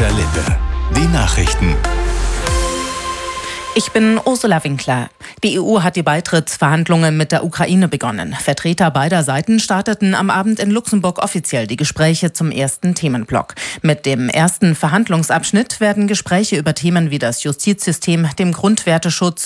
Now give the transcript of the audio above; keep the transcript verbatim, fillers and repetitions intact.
Deutscher Lippe. Die Nachrichten. Ich bin Ursula Winkler. Die E U hat die Beitrittsverhandlungen mit der Ukraine begonnen. Vertreter beider Seiten starteten am Abend in Luxemburg offiziell die Gespräche zum ersten Themenblock. Mit dem ersten Verhandlungsabschnitt werden Gespräche über Themen wie das Justizsystem, dem Grundwerteschutz